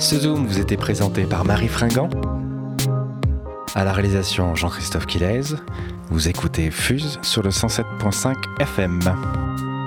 Ce Zoom vous était présenté par Marie Fringant. À la réalisation, Jean-Christophe Quilez. Vous écoutez Fuse sur le 107.5 FM.